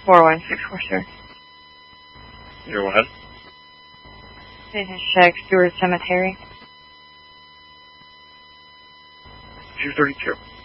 4164, sir. Go ahead. Business check, Stewart Cemetery. 232.